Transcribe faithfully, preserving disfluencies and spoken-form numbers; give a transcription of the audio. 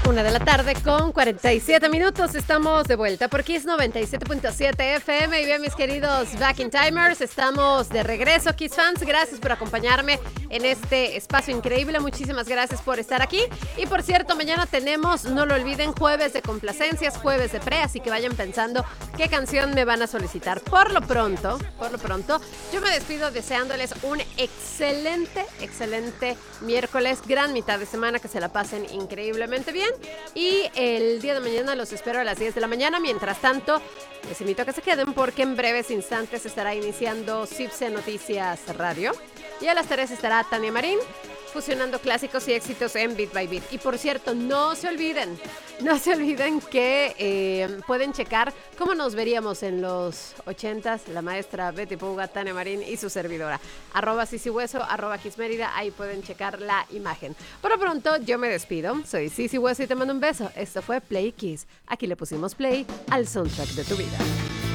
Una de la tarde con cuarenta y siete minutos. Estamos de vuelta por Kiss noventa y siete punto siete F M. Y bien, mis queridos Back in Timers, estamos de regreso. Kiss fans, gracias por acompañarme en este espacio increíble. Muchísimas gracias por estar aquí. Y por cierto, mañana tenemos, no lo olviden, jueves de complacencias, jueves de pre, así que vayan pensando qué canción me van a solicitar. Por lo pronto, por lo pronto, yo me despido deseándoles un excelente, excelente miércoles, gran mitad de semana, que se la pasen increíblemente bien. Y el día de mañana los espero a las diez de la mañana. Mientras tanto, les invito a que se queden porque en breves instantes estará iniciando Cipse Noticias Radio. Y a las tres estará Tania Marín, fusionando clásicos y éxitos en Beat by Beat. Y por cierto, no se olviden, no se olviden que eh, pueden checar cómo nos veríamos en los ochentas, la maestra Betty Puga, Tania Marín y su servidora. Arroba Sisi Hueso, arroba Kiss Mérida, ahí pueden checar la imagen. Por lo pronto, yo me despido. Soy Sisi Hueso y te mando un beso. Esto fue Play Kiss. Aquí le pusimos play al soundtrack de tu vida.